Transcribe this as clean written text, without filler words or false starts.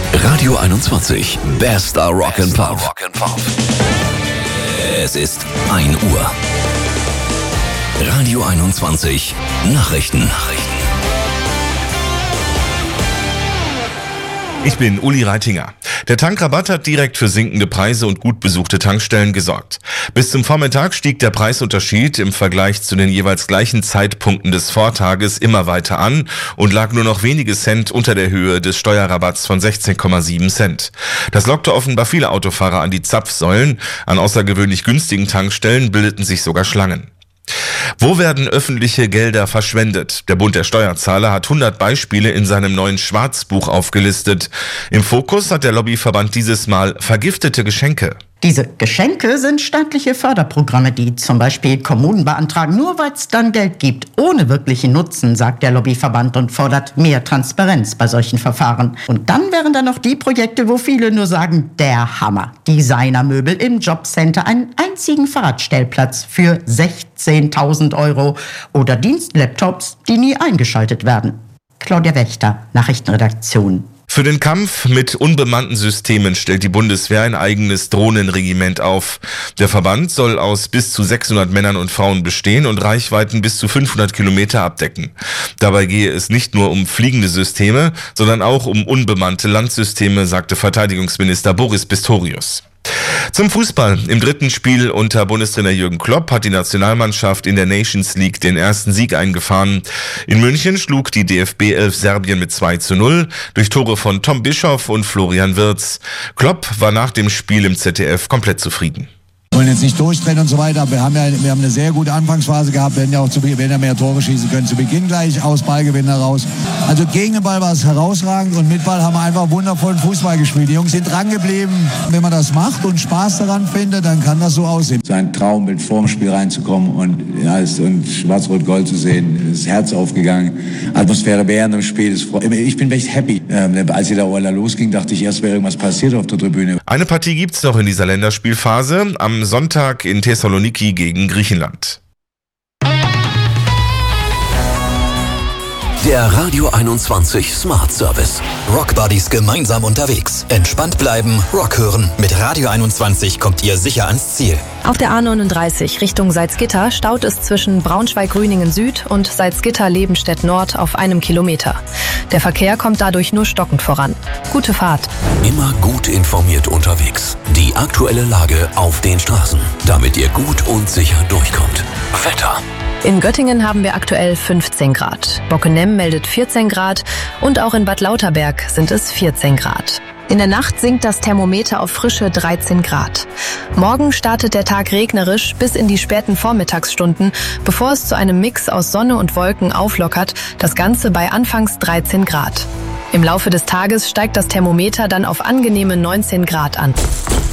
Radio 21, bester Rock and Pop. Es ist 1 Uhr. Radio 21, Nachrichten. Ich bin Uli Reitinger. Der Tankrabatt hat direkt für sinkende Preise und gut besuchte Tankstellen gesorgt. Bis zum Vormittag stieg der Preisunterschied im Vergleich zu den jeweils gleichen Zeitpunkten des Vortages immer weiter an und lag nur noch wenige Cent unter der Höhe des Steuerrabatts von 16,7 Cent. Das lockte offenbar viele Autofahrer an die Zapfsäulen. An außergewöhnlich günstigen Tankstellen bildeten sich sogar Schlangen. Wo werden öffentliche Gelder verschwendet? Der Bund der Steuerzahler hat 100 Beispiele in seinem neuen Schwarzbuch aufgelistet. Im Fokus hat der Lobbyverband dieses Mal vergiftete Geschenke. Diese Geschenke sind staatliche Förderprogramme, die zum Beispiel Kommunen beantragen, nur weil es dann Geld gibt, ohne wirklichen Nutzen, sagt der Lobbyverband und fordert mehr Transparenz bei solchen Verfahren. Und dann wären da noch die Projekte, wo viele nur sagen, der Hammer. Designermöbel im Jobcenter, einen einzigen Fahrradstellplatz für 16.000 € oder Dienstlaptops, die nie eingeschaltet werden. Claudia Wächter, Nachrichtenredaktion. Für den Kampf mit unbemannten Systemen stellt die Bundeswehr ein eigenes Drohnenregiment auf. Der Verband soll aus bis zu 600 Männern und Frauen bestehen und Reichweiten bis zu 500 Kilometer abdecken. Dabei gehe es nicht nur um fliegende Systeme, sondern auch um unbemannte Landsysteme, sagte Verteidigungsminister Boris Pistorius. Zum Fußball. Im dritten Spiel unter Bundestrainer Jürgen Klopp hat die Nationalmannschaft in der Nations League den ersten Sieg eingefahren. In München schlug die DFB 11 Serbien mit 2:0 durch Tore von Tom Bischoff und Florian Wirtz. Klopp war nach dem Spiel im ZDF komplett zufrieden. Wir wollen jetzt nicht durchtrennen und so weiter, aber wir haben eine sehr gute Anfangsphase gehabt, wir hätten ja mehr Tore schießen können, zu Beginn gleich aus Ballgewinn heraus. Also gegen den Ball war es herausragend und mit Ball haben wir einfach wundervollen Fußball gespielt. Die Jungs sind dran geblieben. Wenn man das macht und Spaß daran findet, dann kann das so aussehen. So ein Traum, mit vorm Spiel reinzukommen und Schwarz-Rot-Gold zu sehen, das Herz aufgegangen. Atmosphäre während dem Spiel. Ich bin echt happy. Als die da losging, dachte ich erst, wäre irgendwas passiert auf der Tribüne. Eine Partie gibt's noch in dieser Länderspielphase. Am Sonntag in Thessaloniki gegen Griechenland. Der Radio 21 Smart Service. Rockbuddies gemeinsam unterwegs. Entspannt bleiben, Rock hören. Mit Radio 21 kommt ihr sicher ans Ziel. Auf der A39 Richtung Salzgitter staut es zwischen Braunschweig-Grüningen Süd und Salzgitter-Lebenstedt Nord auf 1 Kilometer. Der Verkehr kommt dadurch nur stockend voran. Gute Fahrt. Immer gut informiert unterwegs. Die aktuelle Lage auf den Straßen, damit ihr gut und sicher durchkommt. Wetter. In Göttingen haben wir aktuell 15 Grad. Bockenem meldet 14 Grad und auch in Bad Lauterberg sind es 14 Grad. In der Nacht sinkt das Thermometer auf frische 13 Grad. Morgen startet der Tag regnerisch bis in die späten Vormittagsstunden, bevor es zu einem Mix aus Sonne und Wolken auflockert, das Ganze bei anfangs 13 Grad. Im Laufe des Tages steigt das Thermometer dann auf angenehme 19 Grad an.